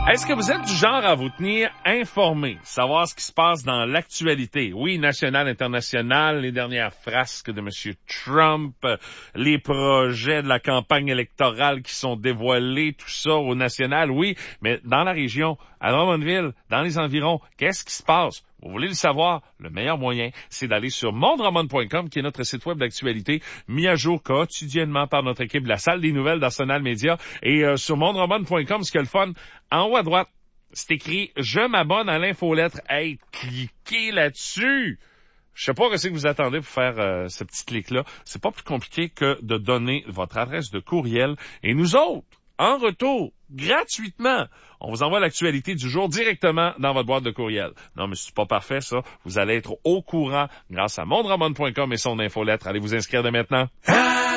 Est-ce que vous êtes du genre à vous tenir informé, savoir ce qui se passe dans l'actualité? Oui, national, international, les dernières frasques de M. Trump, les projets de la campagne électorale qui sont dévoilés, tout ça au national, oui, mais dans la région, à Drummondville, dans les environs, qu'est-ce qui se passe? Vous voulez le savoir? Le meilleur moyen, c'est d'aller sur mondrommond.com, qui est notre site web d'actualité, mis à jour quotidiennement par notre équipe de la salle des nouvelles d'Arsenal Média. Et sur mondrommond.com, ce qui est le fun, en haut à droite, c'est écrit « Je m'abonne à l'infolettre ». Hey, cliquez là-dessus! Je sais pas ce que vous attendez pour faire ce petit clic-là. C'est pas plus compliqué que de donner votre adresse de courriel. Et nous autres, en retour, gratuitement, on vous envoie l'actualité du jour directement dans votre boîte de courriel. Non, mais c'est pas parfait, ça. Vous allez être au courant grâce à mondrommond.com et son infolettre. Allez vous inscrire dès maintenant.